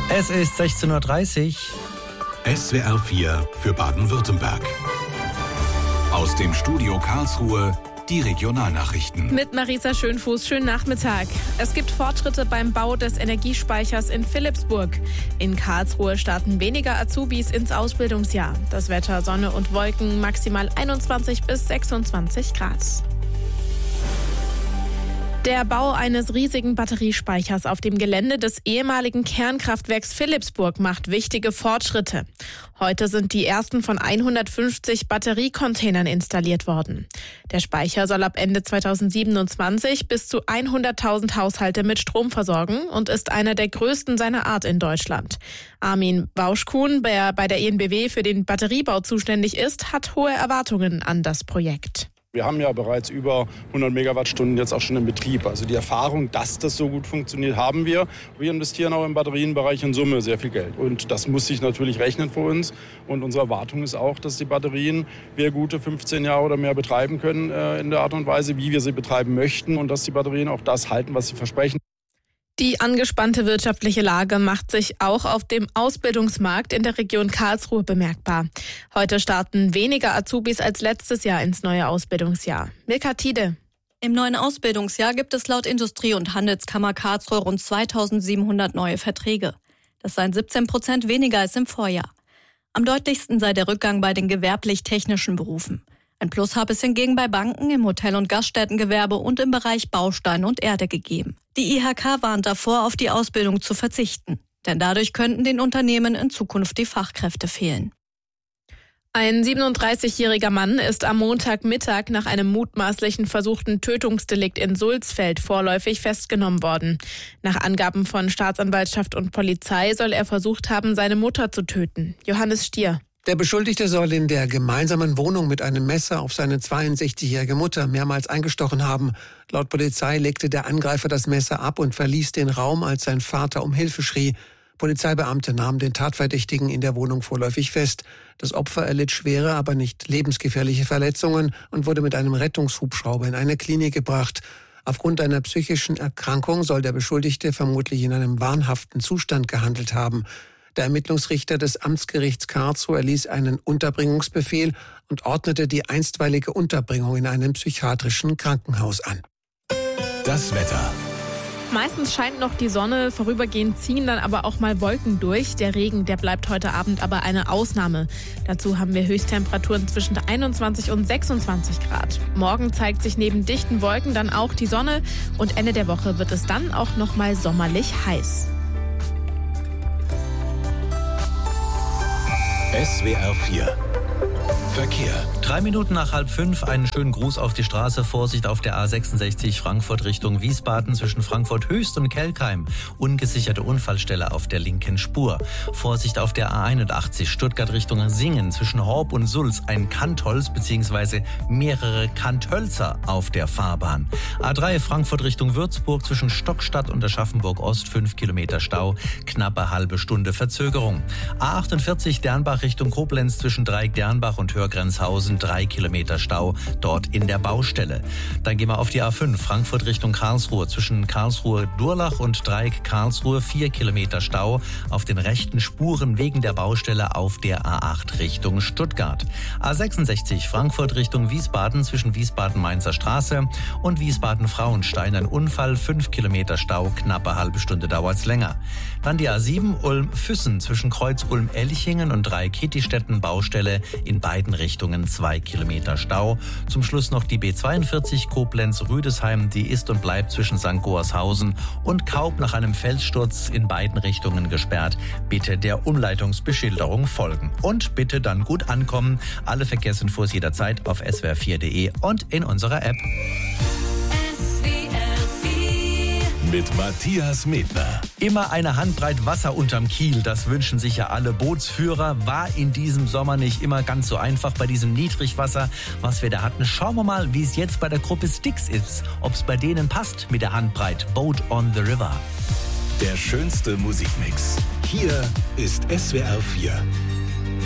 Es ist 16:30 Uhr. SWR 4 für Baden-Württemberg. Aus dem Studio Karlsruhe die Regionalnachrichten. Mit Marisa Schönfuß, schönen Nachmittag. Es gibt Fortschritte beim Bau des Energiespeichers in Philippsburg. In Karlsruhe starten weniger Azubis ins Ausbildungsjahr. Das Wetter Sonne und Wolken, maximal 21 bis 26 Grad. Der Bau eines riesigen Batteriespeichers auf dem Gelände des ehemaligen Kernkraftwerks Philippsburg macht wichtige Fortschritte. Heute sind die ersten von 150 Batteriecontainern installiert worden. Der Speicher soll ab Ende 2027 bis zu 100.000 Haushalte mit Strom versorgen und ist einer der größten seiner Art in Deutschland. Armin Bauschkuhn, der bei der EnBW für den Batteriebau zuständig ist, hat hohe Erwartungen an das Projekt. Wir haben ja bereits über 100 Megawattstunden jetzt auch schon in Betrieb. Also die Erfahrung, dass das so gut funktioniert, haben wir. Wir investieren auch im Batterienbereich in Summe sehr viel Geld. Und das muss sich natürlich rechnen für uns. Und unsere Erwartung ist auch, dass die Batterien wir gute 15 Jahre oder mehr betreiben können in der Art und Weise, wie wir sie betreiben möchten. Und dass die Batterien auch das halten, was sie versprechen. Die angespannte wirtschaftliche Lage macht sich auch auf dem Ausbildungsmarkt in der Region Karlsruhe bemerkbar. Heute starten weniger Azubis als letztes Jahr ins neue Ausbildungsjahr. Milka Tiede. Im neuen Ausbildungsjahr gibt es laut Industrie- und Handelskammer Karlsruhe rund 2700 neue Verträge. Das seien 17% weniger als im Vorjahr. Am deutlichsten sei der Rückgang bei den gewerblich-technischen Berufen. Ein Plus habe es hingegen bei Banken, im Hotel- und Gaststättengewerbe und im Bereich Baustein und Erde gegeben. Die IHK warnt davor, auf die Ausbildung zu verzichten. Denn dadurch könnten den Unternehmen in Zukunft die Fachkräfte fehlen. Ein 37-jähriger Mann ist am Montagmittag nach einem mutmaßlichen versuchten Tötungsdelikt in Sulzfeld vorläufig festgenommen worden. Nach Angaben von Staatsanwaltschaft und Polizei soll er versucht haben, seine Mutter zu töten. Johannes Stier. Der Beschuldigte soll in der gemeinsamen Wohnung mit einem Messer auf seine 62-jährige Mutter mehrmals eingestochen haben. Laut Polizei legte der Angreifer das Messer ab und verließ den Raum, als sein Vater um Hilfe schrie. Polizeibeamte nahmen den Tatverdächtigen in der Wohnung vorläufig fest. Das Opfer erlitt schwere, aber nicht lebensgefährliche Verletzungen und wurde mit einem Rettungshubschrauber in eine Klinik gebracht. Aufgrund einer psychischen Erkrankung soll der Beschuldigte vermutlich in einem wahnhaften Zustand gehandelt haben. Der Ermittlungsrichter des Amtsgerichts Karlsruhe erließ einen Unterbringungsbefehl und ordnete die einstweilige Unterbringung in einem psychiatrischen Krankenhaus an. Das Wetter. Meistens scheint noch die Sonne, vorübergehend ziehen dann aber auch mal Wolken durch. Der Regen, der bleibt heute Abend aber eine Ausnahme. Dazu haben wir Höchsttemperaturen zwischen 21 und 26 Grad. Morgen zeigt sich neben dichten Wolken dann auch die Sonne und Ende der Woche wird es dann auch noch mal sommerlich heiß. SWR 4 Verkehr. 3 Minuten nach 4:30, einen schönen Gruß auf die Straße. Vorsicht auf der A66 Frankfurt Richtung Wiesbaden zwischen Frankfurt Höchst und Kelkheim. Ungesicherte Unfallstelle auf der linken Spur. Vorsicht auf der A81 Stuttgart Richtung Singen zwischen Horb und Sulz. Ein Kantholz bzw. mehrere Kanthölzer auf der Fahrbahn. A3 Frankfurt Richtung Würzburg zwischen Stockstadt und Aschaffenburg Ost 5 Kilometer Stau. Knappe halbe Stunde Verzögerung. A48 Dernbach Richtung Koblenz zwischen Dreieck-Dernbach und Hörgrenzhausen 3 Kilometer Stau, dort in der Baustelle. Dann gehen wir auf die A5, Frankfurt Richtung Karlsruhe, zwischen Karlsruhe-Durlach und Dreieck Karlsruhe 4 Kilometer Stau auf den rechten Spuren wegen der Baustelle auf der A8 Richtung Stuttgart. A66 Frankfurt Richtung Wiesbaden zwischen Wiesbaden-Mainzer Straße und Wiesbaden-Frauenstein ein Unfall, 5 Kilometer Stau, knappe halbe Stunde dauert's länger. Dann die A7 Ulm-Füssen zwischen Kreuz Ulm-Elchingen und Dreieck-Hittistetten Baustelle in beiden Richtungen 2 Kilometer Stau. Zum Schluss noch die B42 Koblenz-Rüdesheim, die ist und bleibt zwischen St. Goarshausen und Kaub nach einem Felssturz in beiden Richtungen gesperrt. Bitte der Umleitungsbeschilderung folgen. Und bitte dann gut ankommen. Alle Verkehrsinfos jederzeit auf swr4.de und in unserer App. Mit Matthias Medner. Immer eine Handbreit Wasser unterm Kiel, das wünschen sich ja alle Bootsführer. War in diesem Sommer nicht immer ganz so einfach bei diesem Niedrigwasser, was wir da hatten. Schauen wir mal, wie es jetzt bei der Gruppe Styx ist. Ob es bei denen passt mit der Handbreit. Boat on the River. Der schönste Musikmix. Hier ist SWR 4.